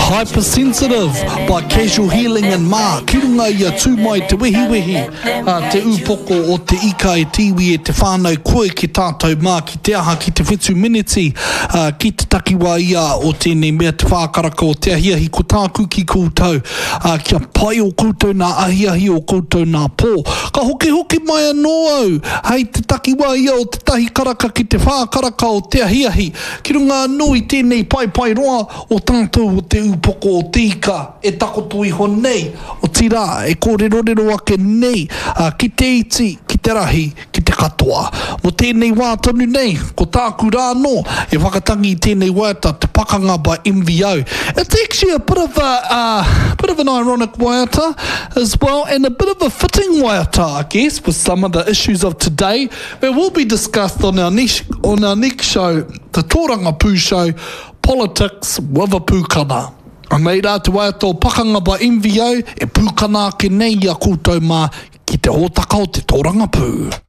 Hypersensitive by Casual Healing and Ma. Ki runga ia tū mai te wehi te upoko o te ika e tiwi e te whānau koe ki tātou mā ki te aha ki te whetū miniti ki te takiwa ia o tēnei mea te whākaraka o te ahiahi ko tāku ki koutou kia pai o koutou nā ahiahi o koutou nā pō. Ka hoki mai anō au hei te takiwa ia o te tahi karaka ki te whākaraka o te ahiahi ki runga anō i tēnei pai roa o tātou o te upoko o te ika e takoto iho nei o tira e kōrero ake nei ki te iti, ki te rahi, ki te katoa. Mo tēnei wā tonu nei, ko tāku rāno e whakatangi i tēnei waiata te pakanga by MVO. It's actually a bit of an ironic waiata as well, and a bit of a fitting waiata, I guess, with some of the issues of today. It will be discussed on our next show, the Tōranga Pū Show, Politics with a Pūkana. A nei rā te waiata o pakanga by MVO e pūkana ake nei a koutou mā ki te hōtaka o te Tōranga Pū.